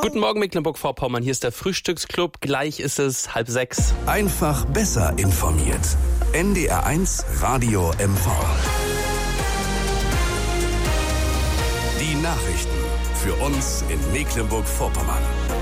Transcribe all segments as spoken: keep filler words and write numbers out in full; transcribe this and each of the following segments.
Guten Morgen Mecklenburg-Vorpommern, hier ist der Frühstücksclub, gleich ist es halb sechs. Einfach besser informiert. N D R eins Radio M V. Die Nachrichten für uns in Mecklenburg-Vorpommern.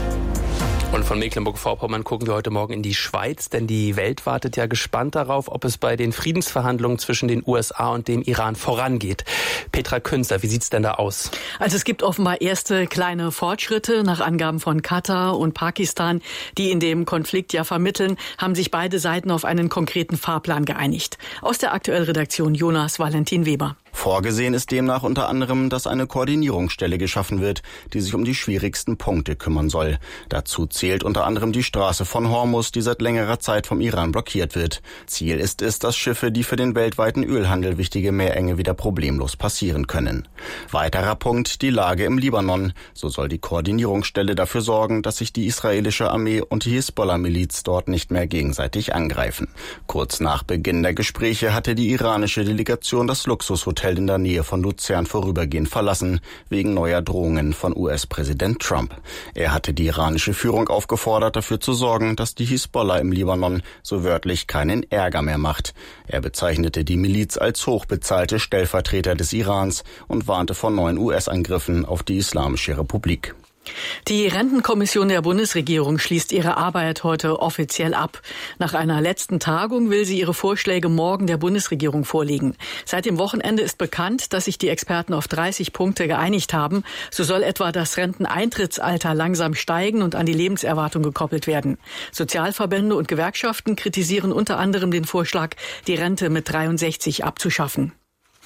Und von Mecklenburg-Vorpommern gucken wir heute Morgen in die Schweiz, denn die Welt wartet ja gespannt darauf, ob es bei den Friedensverhandlungen zwischen den U S A und dem Iran vorangeht. Petra Künzer, wie sieht's denn da aus? Also es gibt offenbar erste kleine Fortschritte. Nach Angaben von Katar und Pakistan, die in dem Konflikt ja vermitteln, haben sich beide Seiten auf einen konkreten Fahrplan geeinigt. Aus der aktuellen Redaktion Jonas Valentin Weber. Vorgesehen ist demnach unter anderem, dass eine Koordinierungsstelle geschaffen wird, die sich um die schwierigsten Punkte kümmern soll. Dazu zählt unter anderem die Straße von Hormuz, die seit längerer Zeit vom Iran blockiert wird. Ziel ist es, dass Schiffe, die für den weltweiten Ölhandel wichtige Meerenge wieder problemlos passieren können. Weiterer Punkt, die Lage im Libanon. So soll die Koordinierungsstelle dafür sorgen, dass sich die israelische Armee und die Hisbollah-Miliz dort nicht mehr gegenseitig angreifen. Kurz nach Beginn der Gespräche hatte die iranische Delegation das Luxushotel in der Nähe von Luzern vorübergehend verlassen, wegen neuer Drohungen von U S-Präsident Trump. Er hatte die iranische Führung aufgefordert, dafür zu sorgen, dass die Hisbollah im Libanon so wörtlich keinen Ärger mehr macht. Er bezeichnete die Miliz als hochbezahlte Stellvertreter des Irans und warnte vor neuen U S-Angriffen auf die Islamische Republik. Die Rentenkommission der Bundesregierung schließt ihre Arbeit heute offiziell ab. Nach einer letzten Tagung will sie ihre Vorschläge morgen der Bundesregierung vorlegen. Seit dem Wochenende ist bekannt, dass sich die Experten auf dreißig Punkte geeinigt haben. So soll etwa das Renteneintrittsalter langsam steigen und an die Lebenserwartung gekoppelt werden. Sozialverbände und Gewerkschaften kritisieren unter anderem den Vorschlag, die Rente mit dreiundsechzig abzuschaffen.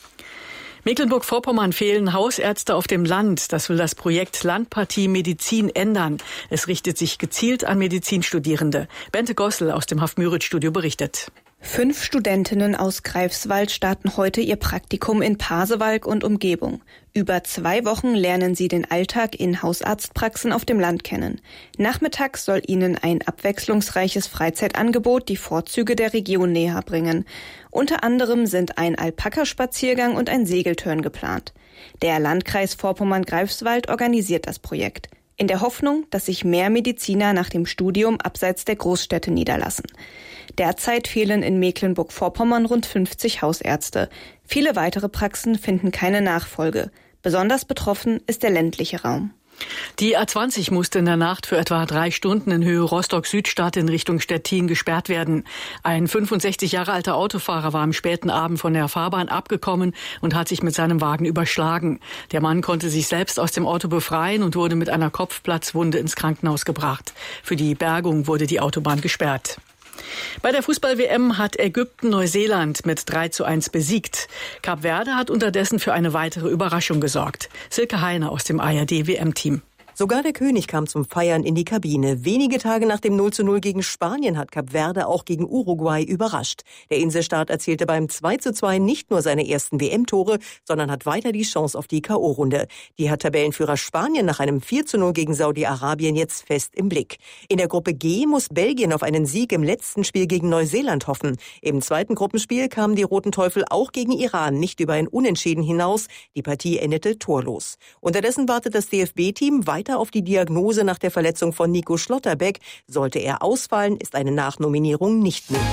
Mecklenburg-Vorpommern fehlen Hausärzte auf dem Land. Das will das Projekt Landpartie Medizin ändern. Es richtet sich gezielt an Medizinstudierende. Bente Gossel aus dem Haff-Müritz-Studio berichtet. Fünf Studentinnen aus Greifswald starten heute ihr Praktikum in Pasewalk und Umgebung. Über zwei Wochen lernen sie den Alltag in Hausarztpraxen auf dem Land kennen. Nachmittags soll ihnen ein abwechslungsreiches Freizeitangebot die Vorzüge der Region näher bringen. Unter anderem sind ein Alpaka-Spaziergang und ein Segeltörn geplant. Der Landkreis Vorpommern-Greifswald organisiert das Projekt, in der Hoffnung, dass sich mehr Mediziner nach dem Studium abseits der Großstädte niederlassen. Derzeit fehlen in Mecklenburg-Vorpommern rund fünfzig Hausärzte. Viele weitere Praxen finden keine Nachfolge. Besonders betroffen ist der ländliche Raum. Die A zwanzig musste in der Nacht für etwa drei Stunden in Höhe Rostock-Südstadt in Richtung Stettin gesperrt werden. Ein fünfundsechzig Jahre alter Autofahrer war am späten Abend von der Fahrbahn abgekommen und hat sich mit seinem Wagen überschlagen. Der Mann konnte sich selbst aus dem Auto befreien und wurde mit einer Kopfplatzwunde ins Krankenhaus gebracht. Für die Bergung wurde die Autobahn gesperrt. Bei der Fußball-W M hat Ägypten Neuseeland mit drei zu eins besiegt. Kap Verde hat unterdessen für eine weitere Überraschung gesorgt. Silke Heine aus dem A R D-W M-Team. Sogar der König kam zum Feiern in die Kabine. Wenige Tage nach dem null zu null gegen Spanien hat Kap Verde auch gegen Uruguay überrascht. Der Inselstaat erzielte beim zwei zu zwei nicht nur seine ersten W M-Tore, sondern hat weiter die Chance auf die K O-Runde. Die hat Tabellenführer Spanien nach einem vier zu null gegen Saudi-Arabien jetzt fest im Blick. In der Gruppe G muss Belgien auf einen Sieg im letzten Spiel gegen Neuseeland hoffen. Im zweiten Gruppenspiel kamen die Roten Teufel auch gegen Iran nicht über ein Unentschieden hinaus. Die Partie endete torlos. Unterdessen wartet das D F B-Team weiter auf die Diagnose nach der Verletzung von Nico Schlotterbeck. Sollte er ausfallen, ist eine Nachnominierung nicht möglich.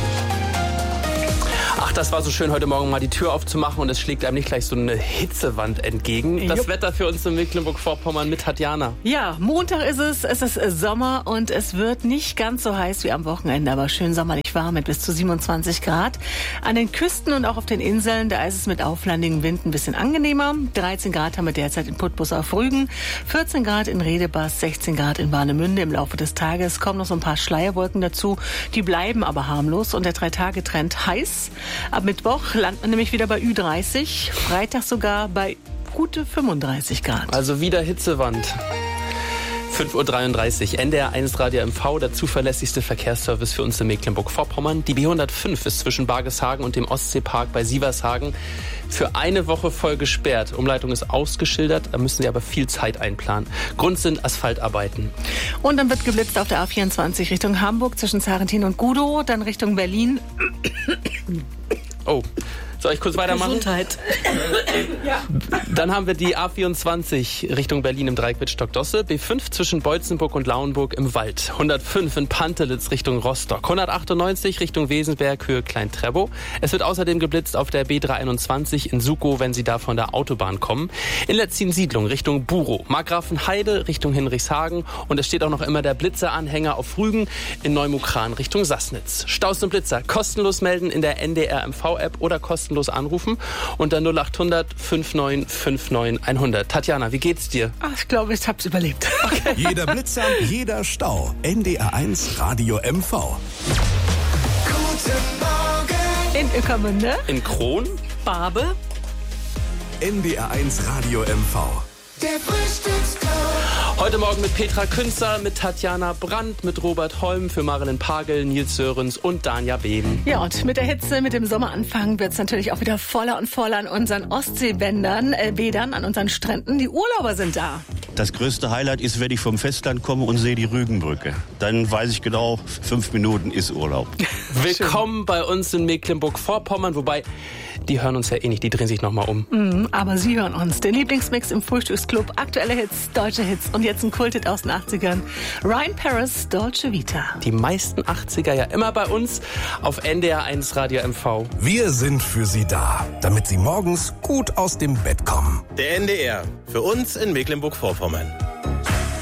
Ach, das war so schön, heute Morgen mal die Tür aufzumachen und es schlägt einem nicht gleich so eine Hitzewand entgegen. Das Jupp. Wetter für uns in Mecklenburg-Vorpommern mit Tatjana. Ja, Montag ist es, es ist Sommer und es wird nicht ganz so heiß wie am Wochenende, aber schön sommerlich warm mit bis zu siebenundzwanzig Grad. An den Küsten und auch auf den Inseln, da ist es mit auflandigem Wind ein bisschen angenehmer. dreizehn Grad haben wir derzeit in Putbus auf Rügen, vierzehn Grad in Redebas, sechzehn Grad in Warnemünde. Im Laufe des Tages kommen noch so ein paar Schleierwolken dazu, die bleiben aber harmlos und der Drei-Tage-Trend heiß. Ab Mittwoch landet man nämlich wieder bei Ü dreißig, Freitag sogar bei gute fünfunddreißig Grad. Also wieder Hitzewand. fünf Uhr dreiunddreißig, N D R eins Radio M V, der zuverlässigste Verkehrsservice für uns in Mecklenburg-Vorpommern. Die B hundertfünf ist zwischen Bargeshagen und dem Ostseepark bei Sievershagen für eine Woche voll gesperrt. Umleitung ist ausgeschildert, da müssen Sie aber viel Zeit einplanen. Grund sind Asphaltarbeiten. Und dann wird geblitzt auf der A vierundzwanzig Richtung Hamburg zwischen Sarrentin und Gudow, dann Richtung Berlin. Oh, Soll ich kurz weitermachen? Gesundheit. Ja. Dann haben wir die A vierundzwanzig Richtung Berlin im Dreieck Wittstock-Dosse, B fünf zwischen Beutzenburg und Lauenburg im Wald, hundertfünf in Pantelitz Richtung Rostock, hundertachtundneunzig Richtung Wesenberg, Höhe Klein-Trebow. Es wird außerdem geblitzt auf der B dreihunderteinundzwanzig in Sukow, wenn Sie da von der Autobahn kommen. In Letzin-Siedlung Richtung Burow, Markgrafenheide Richtung Hinrichshagen und es steht auch noch immer der Blitzeranhänger auf Rügen in Neumukran Richtung Sassnitz. Staus und Blitzer kostenlos melden in der N D R M V-App oder kostenlos anrufen unter null achthundert neunundfünfzig neunundfünfzig hundert. Tatjana, wie geht's dir? Ach, ich glaube, ich hab's überlebt. Okay. Jeder Blitzer, jeder Stau. N D R eins Radio M V. Guten Morgen. In Ueckermünde. In Kron. Barbe. N D R eins Radio M V. Der Frühstücksclub. Heute Morgen mit Petra Künzer, mit Tatjana Brandt, mit Robert Holm, für Marilyn Pagel, Nils Sörens und Danja Beben. Ja, und mit der Hitze, mit dem Sommeranfang wird es natürlich auch wieder voller und voller an unseren Ostseebädern, äh, Bädern, an unseren Stränden. Die Urlauber sind da. Das größte Highlight ist, wenn ich vom Festland komme und sehe die Rügenbrücke. Dann weiß ich genau, fünf Minuten ist Urlaub. Willkommen bei uns in Mecklenburg-Vorpommern, wobei die hören uns ja eh nicht, die drehen sich nochmal um. Mm, aber sie hören uns. Der Lieblingsmix im Frühstücksclub, aktuelle Hits, deutsche Hits und jetzt ein Kulthit aus den achtzigern. Ryan Paris, Dolce Vita. Die meisten achtziger ja immer bei uns auf N D R eins Radio M V. Wir sind für Sie da, damit Sie morgens gut aus dem Bett kommen. Der N D R, für uns in Mecklenburg-Vorpommern.